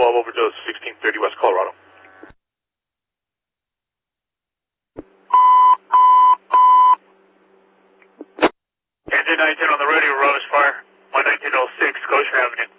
overdose, 1630 West Colorado. Engine 19 on the radio, Rose Fire, 1906 Scotia Avenue.